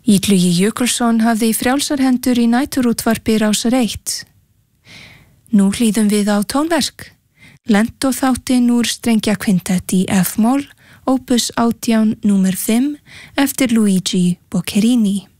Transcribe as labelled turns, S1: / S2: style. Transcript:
S1: Illugi Jökulsson hafði frjálsar hendur í næturútvarpi Rásar 1. Nú hlýðum við á tónverk. Lento þáttinn úr strengjakvintett í F-moll, opus 18 númer 5 eftir Luigi Boccherini.